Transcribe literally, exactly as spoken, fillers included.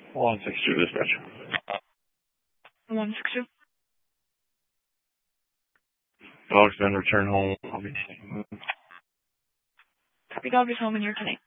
one six two dispatch. one six two. Dog's been returned home. I'll be Copy, dog is home and you're today.